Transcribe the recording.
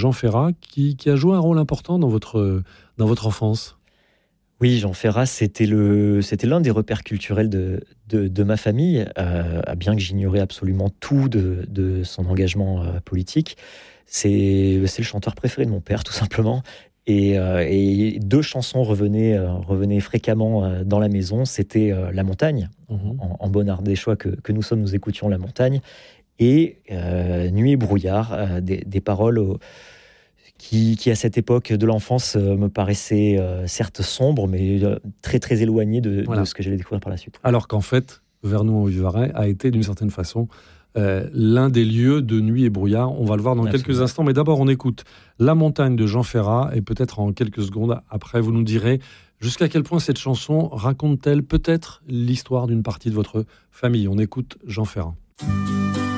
Jean Ferrat, qui a joué un rôle important dans votre enfance. Oui, Jean Ferrat, c'était l'un des repères culturels de ma famille, bien que j'ignorais absolument tout de son engagement politique. C'est le chanteur préféré de mon père, tout simplement. Et deux chansons revenaient fréquemment dans la maison. C'était La Montagne, en bon ardéchois que nous sommes, nous écoutions La Montagne, et Nuit et brouillard, des paroles qui à cette époque de l'enfance me paraissaient certes sombres, mais très très éloignées de ce que j'allais découvrir par la suite. Alors qu'en fait, Vernoux-en-Vivarais a été d'une certaine façon l'un des lieux de Nuit et brouillard. On va le voir dans quelques instants, mais d'abord on écoute La Montagne de Jean Ferrat, et peut-être en quelques secondes après vous nous direz jusqu'à quel point cette chanson raconte-t-elle peut-être l'histoire d'une partie de votre famille. On écoute Jean Ferrat.